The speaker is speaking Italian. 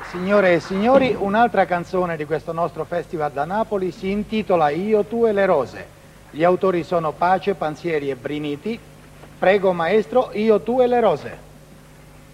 Signore e signori, un'altra canzone di questo nostro festival da Napoli si intitola Io, tu e le rose. Gli autori sono Pace, Panzieri e Briniti. Prego maestro, Io, tu e le rose.